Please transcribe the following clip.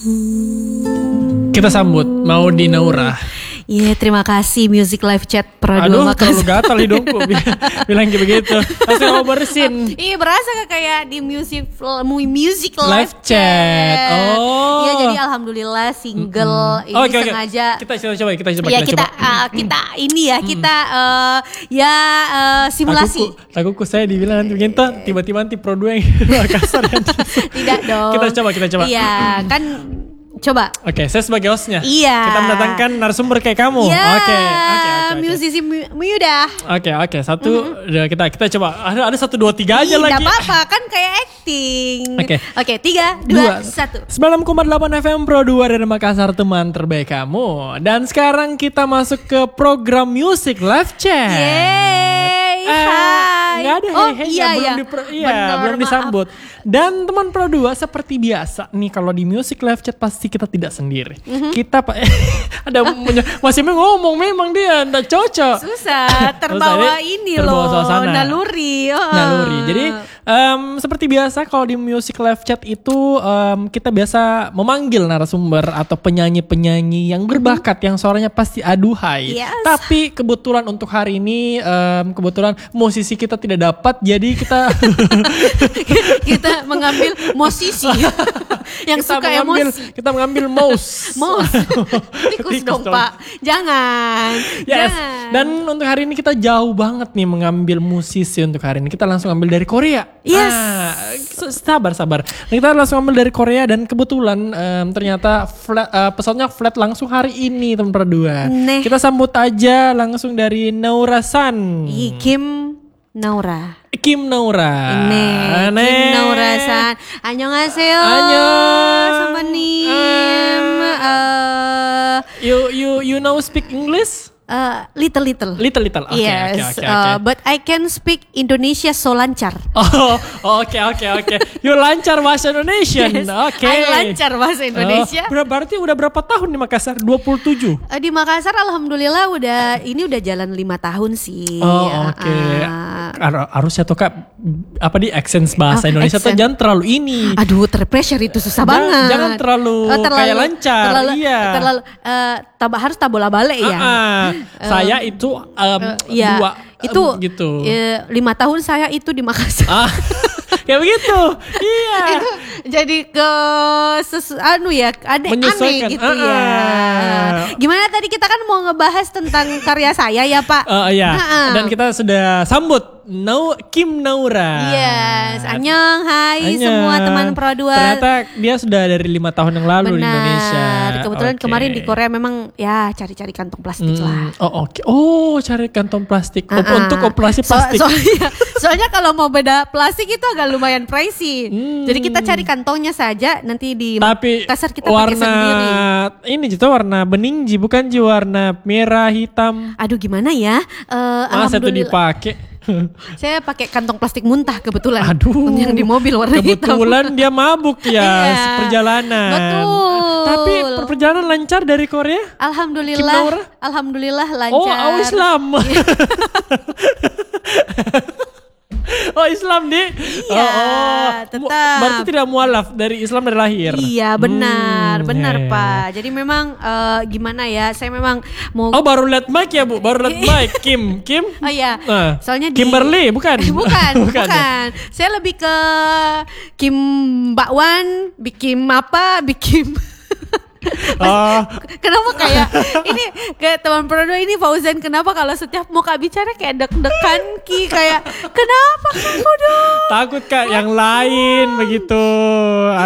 Kita sambut Maudy Naura. Iya, terima kasih Music Live Chat Pro 2 Aduh, Makassar. terlalu gatal hidungku bilang kayak begitu. Langsung mau bersin. Iya, berasa kayak di Music Live Chat. Chat. Oh. Iya, jadi alhamdulillah single ini Oke. sengaja. Kita coba. Ya kita ini ya kita simulasi. Takutku saya dibilang nanti begitu tiba-tiba nanti Pro 2 yang Makassar. Tidak dong. Kita coba. Iya, kan coba. Oke, saya sebagai hostnya. Iya. Kita mendatangkan narasumber kayak kamu. Iya. Oke. Musisi muda. Oke. Satu, udah kita coba. Ada 1, 2, 3 aja lagi. Tidak apa-apa, kan kayak acting. Oke. 3, 2, 1. 96,8 FM Pro 2 dari Makassar, teman terbaik kamu. Dan sekarang kita masuk ke program Music Live Chat. Yeay, hai. Nggak ada belum disambut. Dan teman Pro 2 seperti biasa nih, kalau di Music Live Chat pasti kita tidak sendiri. Kita ada masih ngomong memang dia enggak cocok. Susah terbawa suasana. Naluri. Jadi seperti biasa kalau di Music Live Chat itu kita biasa memanggil narasumber atau penyanyi-penyanyi yang berbakat, yang suaranya pasti aduhai. Yes. Tapi kebetulan untuk hari ini kebetulan musisi kita tidak dapat, jadi kita kita mengambil musisi yang suka emosi. Kita mengambil mouse. Tikus dong Pak. Jangan. Yes. Dan untuk hari ini kita jauh banget nih mengambil musisi untuk hari ini. Kita langsung ambil dari Korea. Yes. Sabar. Kita langsung ambil dari Korea dan kebetulan ternyata pesawatnya flat langsung hari ini teman berdua. Kita sambut aja langsung dari Naura San. Kim Naura. Kim Naura San. Annyeonghaseyo. Sampanim. You know speak English? Little. Okay, Yes. Okay. But I can speak Indonesia so lancar. Oke. You lancar bahasa Indonesia. Yes, Oke. I lancar bahasa Indonesia. Berarti udah berapa tahun di Makassar? 27. Di Makassar alhamdulillah udah jalan 5 tahun sih. Oke. Harusnya tuh Kak di accent bahasa Indonesia tuh jangan terlalu ini. Aduh, terpressure itu susah banget. Jangan terlalu kayak lancar. Terlalu harus tabola balik ya. Saya itu dua itu gitu. 5 tahun saya itu di Makassar. Kayak begitu. Iya. Itu jadi aneh gitu ya. Gimana tadi kita kan mau ngebahas tentang karya saya ya Pak. Iya. Dan kita sudah sambut Kim Naura. Yes. Hai semua teman Pro 2. Ternyata dia sudah dari 5 tahun yang lalu di Indonesia. Kebetulan kemarin di Korea memang ya cari-cari kantong plastik lah. Oke. Cari kantong plastik. Untuk operasi plastik. Soalnya kalau mau beda plastik itu agak lumayan pricey. Jadi kita cari kantongnya saja, nanti di Makassar kita pakai sendiri. Ini juga warna bening bukan warna merah hitam. Aduh gimana ya? Masa itu dipakai? Saya pakai kantong plastik muntah kebetulan. Aduh. Yang di mobil warna hitam. Kebetulan dia mabuk ya perjalanan. Betul. Tapi perjalanan lancar dari Korea? Alhamdulillah lancar. Oh, Islam. Islam nih. Iya, tetap. Berarti tidak mualaf dari Islam dari lahir. Iya, benar Pak. Jadi memang gimana ya? Saya memang mau. Baru lihat mic ya Bu, baru lihat mic. Kim. Oh iya. Soalnya Kimberly bukan. bukan. Saya lebih ke Kim Bakwan, bikin kenapa kayak ini kayak teman Pro 2 ini Fauzan, kenapa kalau setiap mau Kak bicara kayak deg-degan kayak kenapa kamu dong? Takut Kak yang lain begitu.